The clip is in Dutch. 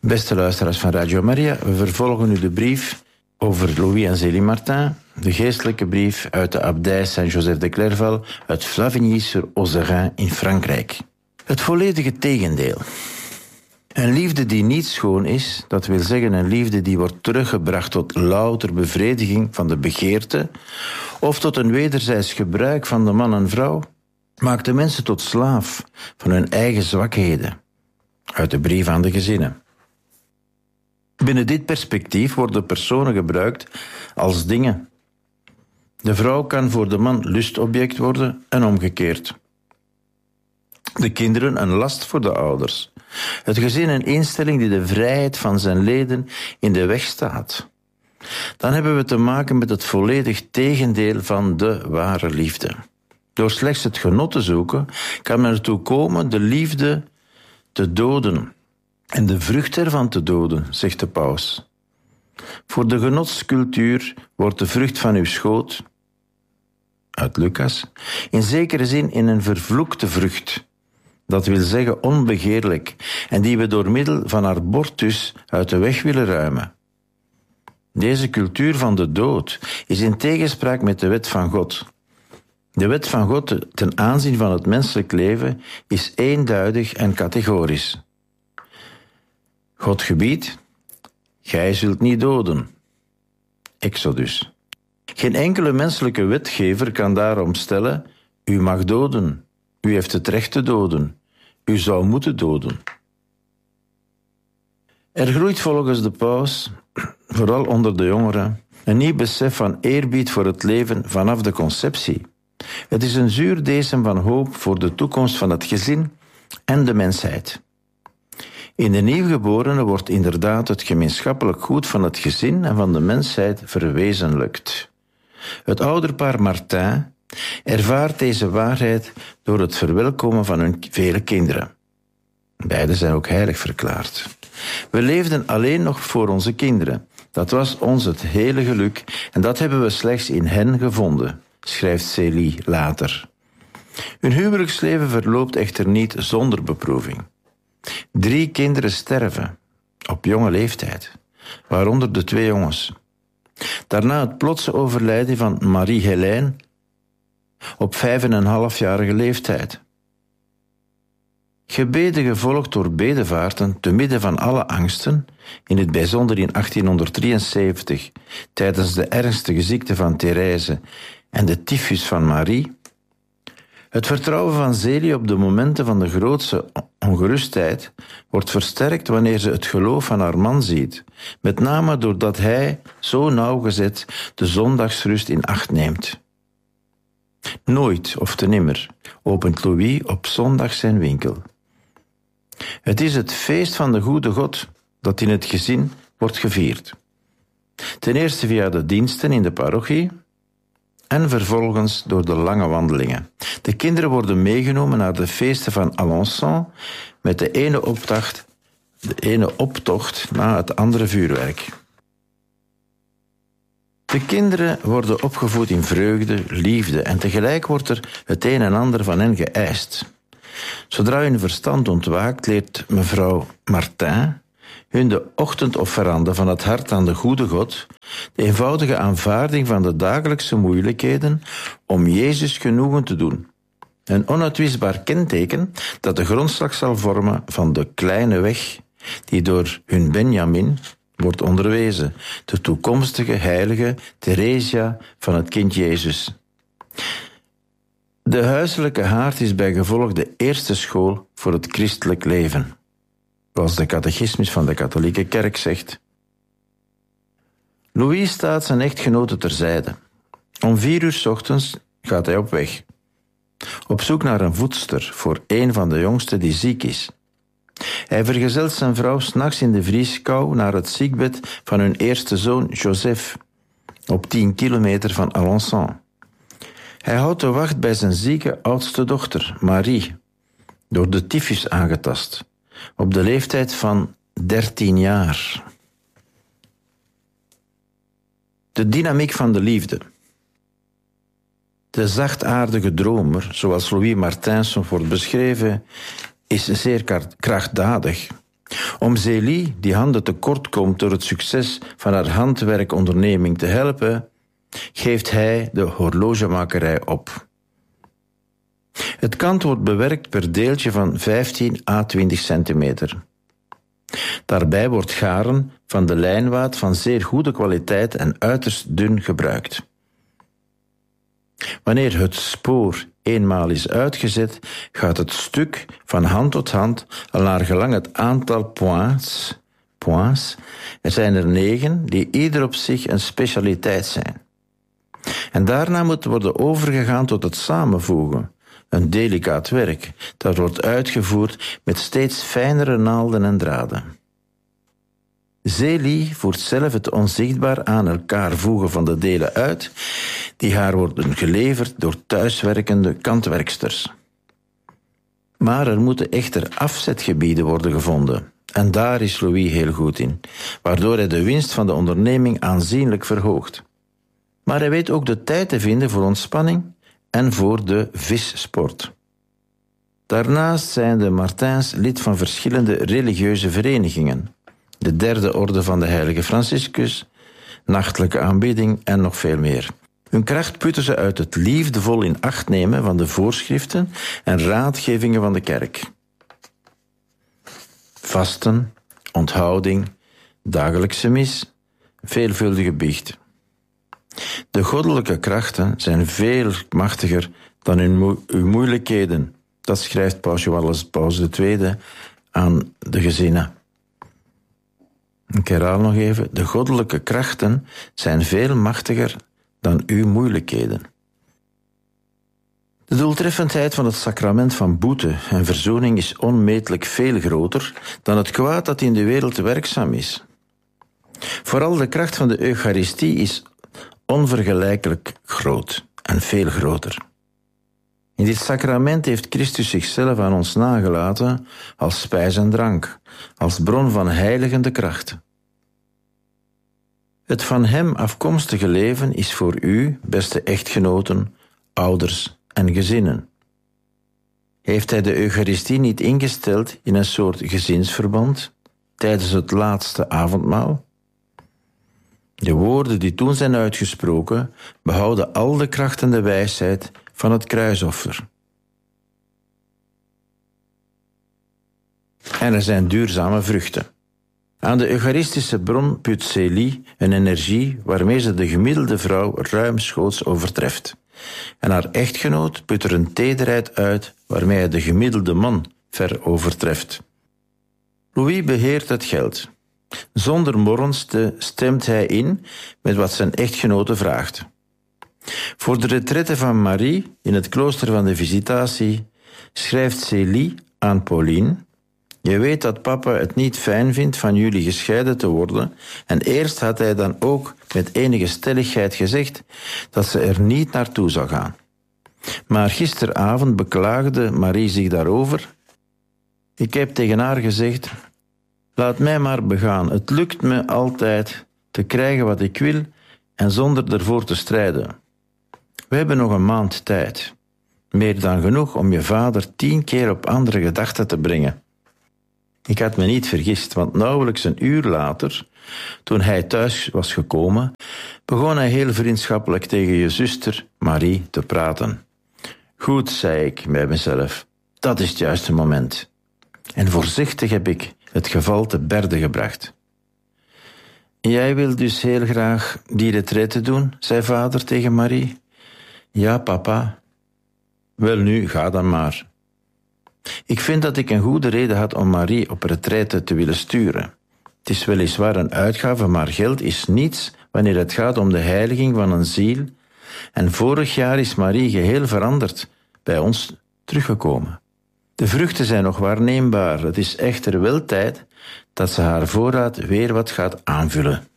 Beste luisteraars van Radio Maria, we vervolgen nu de brief over Louis en Zélie Martin, de geestelijke brief uit de abdij Saint-Joseph de Clairval uit Flavigny-sur-Ozerain in Frankrijk. Het volledige tegendeel. Een liefde die niet schoon is, dat wil zeggen een liefde die wordt teruggebracht tot louter bevrediging van de begeerte of tot een wederzijds gebruik van de man en vrouw, maakt de mensen tot slaaf van hun eigen zwakheden. Uit de brief aan de gezinnen. Binnen dit perspectief worden personen gebruikt als dingen. De vrouw kan voor de man lustobject worden en omgekeerd. De kinderen een last voor de ouders. Het gezin een instelling die de vrijheid van zijn leden in de weg staat. Dan hebben we te maken met het volledig tegendeel van de ware liefde. Door slechts het genot te zoeken, kan men ertoe komen de liefde te doden en de vrucht ervan te doden, zegt de paus. Voor de genotscultuur wordt de vrucht van uw schoot, uit Lucas, in zekere zin in een vervloekte vrucht. Dat wil zeggen onbegeerlijk, en die we door middel van abortus uit de weg willen ruimen. Deze cultuur van de dood is in tegenspraak met de wet van God. De wet van God ten aanzien van het menselijk leven is eenduidig en categorisch. God gebiedt, gij zult niet doden. Exodus. Geen enkele menselijke wetgever kan daarom stellen, u mag doden, u heeft het recht te doden, u zou moeten doden. Er groeit volgens de paus, vooral onder de jongeren, een nieuw besef van eerbied voor het leven vanaf de conceptie. Het is een zuurdesem van hoop voor de toekomst van het gezin en de mensheid. In de nieuwgeborene wordt inderdaad het gemeenschappelijk goed van het gezin en van de mensheid verwezenlijkt. Het ouderpaar Martin ervaart deze waarheid door het verwelkomen van hun vele kinderen. Beiden zijn ook heilig verklaard. We leefden alleen nog voor onze kinderen. Dat was ons het hele geluk en dat hebben we slechts in hen gevonden, schrijft Zélie later. Hun huwelijksleven verloopt echter niet zonder beproeving. 3 kinderen sterven, op jonge leeftijd, waaronder de 2 jongens. Daarna het plotse overlijden van Marie-Hélène op 5,5-jarige leeftijd. Gebeden gevolgd door bedevaarten te midden van alle angsten, in het bijzonder in 1873, tijdens de ernstige ziekte van Thérèse en de tyfus van Marie. Het vertrouwen van Zélie op de momenten van de grootste ongerustheid wordt versterkt wanneer ze het geloof van haar man ziet, met name doordat hij zo nauwgezet de zondagsrust in acht neemt. Nooit of te nimmer opent Louis op zondag zijn winkel. Het is het feest van de goede God dat in het gezin wordt gevierd. Ten eerste via de diensten in de parochie en vervolgens door de lange wandelingen. De kinderen worden meegenomen naar de feesten van Alençon met de ene optocht na het andere vuurwerk. De kinderen worden opgevoed in vreugde, liefde en tegelijk wordt er het een en ander van hen geëist. Zodra hun verstand ontwaakt, leert mevrouw Martin hun de ochtendofferande van het hart aan de goede God, de eenvoudige aanvaarding van de dagelijkse moeilijkheden om Jezus genoegen te doen. Een onuitwisbaar kenteken dat de grondslag zal vormen van de kleine weg die door hun Benjamin wordt onderwezen, de toekomstige heilige Theresia van het kind Jezus. De huiselijke haard is bijgevolg de eerste school voor het christelijk leven, zoals de catechismus van de katholieke kerk zegt. Louis staat zijn echtgenote terzijde. Om 4 uur 's ochtends gaat hij op weg, op zoek naar een voedster voor een van de jongsten die ziek is. Hij vergezelt zijn vrouw 's nachts in de vrieskou naar het ziekbed van hun eerste zoon Joseph, op 10 kilometer van Alençon. Hij houdt de wacht bij zijn zieke oudste dochter, Marie, door de tyfus aangetast, op de leeftijd van 13 jaar. De dynamiek van de liefde. De zachtaardige dromer, zoals Louis Martin wordt beschreven, is zeer krachtdadig. Om Zélie, die handen tekort komt door het succes van haar handwerkonderneming te helpen, geeft hij de horlogemakerij op. Het kant wordt bewerkt per deeltje van 15 à 20 centimeter. Daarbij wordt garen van de lijnwaad van zeer goede kwaliteit en uiterst dun gebruikt. Wanneer het spoor eenmaal is uitgezet, gaat het stuk van hand tot hand al naar gelang het aantal points. Er zijn er 9 die ieder op zich een specialiteit zijn. En daarna moet worden overgegaan tot het samenvoegen. Een delicaat werk dat wordt uitgevoerd met steeds fijnere naalden en draden. Zélie voert zelf het onzichtbaar aan elkaar voegen van de delen uit, die haar worden geleverd door thuiswerkende kantwerksters. Maar er moeten echter afzetgebieden worden gevonden. En daar is Louis heel goed in, waardoor hij de winst van de onderneming aanzienlijk verhoogt. Maar hij weet ook de tijd te vinden voor ontspanning en voor de vissport. Daarnaast zijn de Martins lid van verschillende religieuze verenigingen. De derde orde van de heilige Franciscus, nachtelijke aanbidding en nog veel meer. Hun kracht putten ze uit het liefdevol in acht nemen van de voorschriften en raadgevingen van de kerk. Vasten, onthouding, dagelijkse mis, veelvuldige biecht. De goddelijke krachten zijn veel machtiger dan uw moeilijkheden. Dat schrijft Paus Johannes Paus II aan de gezinnen. Ik herhaal nog even. De goddelijke krachten zijn veel machtiger dan uw moeilijkheden. De doeltreffendheid van het sacrament van boete en verzoening is onmetelijk veel groter dan het kwaad dat in de wereld werkzaam is. Vooral de kracht van de Eucharistie is onvergelijkelijk groot en veel groter. In dit sacrament heeft Christus zichzelf aan ons nagelaten als spijs en drank, als bron van heiligende kracht. Het van hem afkomstige leven is voor u, beste echtgenoten, ouders en gezinnen. Heeft hij de Eucharistie niet ingesteld in een soort gezinsverband tijdens het laatste avondmaal? De woorden die toen zijn uitgesproken behouden al de kracht en de wijsheid van het kruisoffer. En er zijn duurzame vruchten. Aan de Eucharistische bron put Zélie een energie waarmee ze de gemiddelde vrouw ruimschoots overtreft. En haar echtgenoot put er een tederheid uit waarmee hij de gemiddelde man ver overtreft. Louis beheert het geld. Zonder morrens stemt hij in met wat zijn echtgenote vraagt. Voor de retraite van Marie in het klooster van de Visitatie schrijft Zélie aan Pauline: je weet dat papa het niet fijn vindt van jullie gescheiden te worden, en eerst had hij dan ook met enige stelligheid gezegd dat ze er niet naartoe zou gaan. Maar gisteravond beklaagde Marie zich daarover. Ik heb tegen haar gezegd: laat mij maar begaan, het lukt me altijd te krijgen wat ik wil en zonder ervoor te strijden. We hebben nog een maand tijd. Meer dan genoeg om je vader 10 keer op andere gedachten te brengen. Ik had me niet vergist, want nauwelijks een uur later, toen hij thuis was gekomen, begon hij heel vriendschappelijk tegen je zuster Marie te praten. Goed, zei ik bij mezelf, dat is het juiste moment. En voorzichtig heb ik het geval te berde gebracht. Jij wil dus heel graag die retraite doen, zei vader tegen Marie. Ja, papa. Welnu, ga dan maar. Ik vind dat ik een goede reden had om Marie op retraite te willen sturen. Het is weliswaar een uitgave, maar geld is niets wanneer het gaat om de heiliging van een ziel. En vorig jaar is Marie geheel veranderd bij ons teruggekomen. De vruchten zijn nog waarneembaar. Het is echter wel tijd dat ze haar voorraad weer wat gaat aanvullen.